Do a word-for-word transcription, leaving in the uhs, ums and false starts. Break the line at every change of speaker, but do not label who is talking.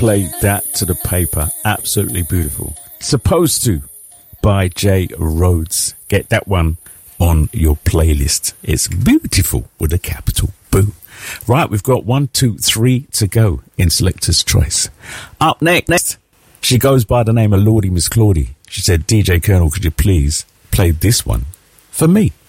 played that to the paper. Absolutely beautiful. Supposed to by Jay Rhodes. Get that one on your playlist. It's beautiful with a capital boo. Right, we've got one, two, three to go in Selector's Choice. Up next, next, she goes by the name of Lordy Miss Claudie. She said, D J Colonel, could you please play this one for me?